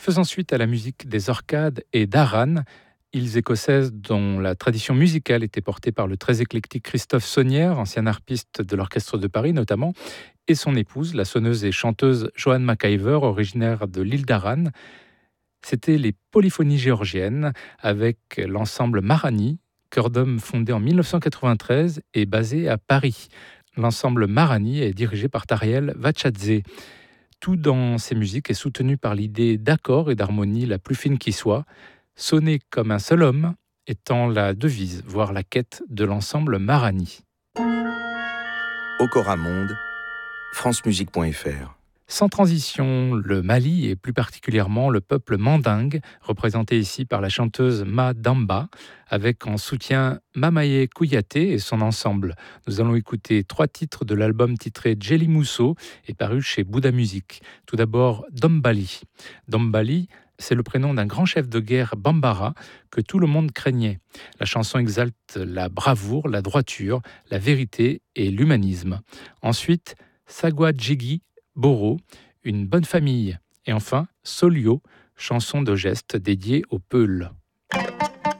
Faisant suite à la musique des Orcades et d'Aran, îles écossaises dont la tradition musicale était portée par le très éclectique Christophe Saunière, ancien harpiste de l'Orchestre de Paris notamment, et son épouse, la sonneuse et chanteuse Joanne McIver, originaire de l'île d'Aran. C'étaient les polyphonies géorgiennes avec l'ensemble Marani, chœur d'homme fondé en 1993 et basé à Paris. L'ensemble Marani est dirigé par Tariel Vachadze. Tout dans ces musiques est soutenu par l'idée d'accord et d'harmonie la plus fine qui soit, sonner comme un seul homme étant la devise, voire la quête de l'ensemble Marani. Okora Monde, francemusique.fr. Sans transition, le Mali et plus particulièrement le peuple mandingue, représenté ici par la chanteuse Ma Damba, avec en soutien Mamaye Kouyaté et son ensemble. Nous allons écouter 3 titres de l'album titré Djeli Mousso et paru chez Bouddha Music. Tout d'abord Dombali. Dombali, c'est le prénom d'un grand chef de guerre bambara que tout le monde craignait. La chanson exalte la bravoure, la droiture, la vérité et l'humanisme. Ensuite, Sagwa Djigi Boro, une bonne famille. Et enfin, Solio, chanson de geste dédiée aux Peuls.